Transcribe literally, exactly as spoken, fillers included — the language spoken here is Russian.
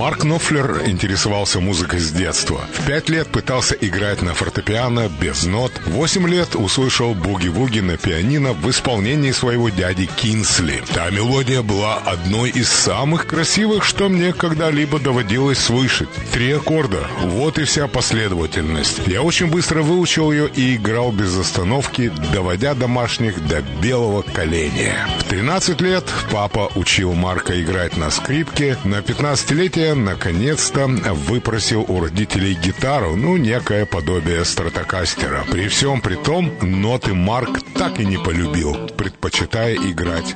Марк Knopfler интересовался музыкой с детства. В пять лет пытался играть на фортепиано без нот. В восемь лет услышал буги-вуги на пианино в исполнении своего дяди Кинсли. Та мелодия была одной из самых красивых, что мне когда-либо доводилось слышать. Три аккорда. Вот и вся последовательность. Я очень быстро выучил ее и играл без остановки, доводя домашних до белого коленя. В тринадцать лет папа учил Марка играть на скрипке. На пятнадцатилетие наконец-то выпросил у родителей гитару, ну, некое подобие стратокастера. При всем при том, ноты Марк так и не полюбил, предпочитая играть